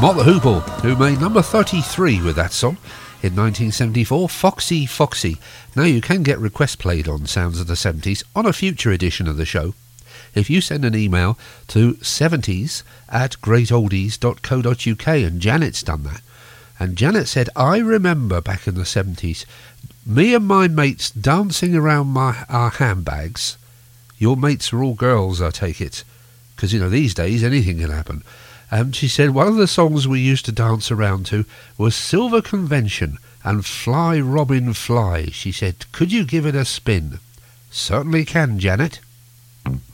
Mott the Hoople, who made number 33 with that song in 1974, Foxy Foxy. Now you can get requests played on Sounds of the 70s on a future edition of the show. If you send an email to 70s@greatoldies.co.uk, and Janet's done that. And Janet said, I remember back in the 70s, me and my mates dancing around our handbags. Your mates are all girls, I take it. Because, these days anything can happen. She said one of the songs we used to dance around to was Silver Convention and Fly Robin Fly. She said, could you give it a spin? Certainly can, Janet.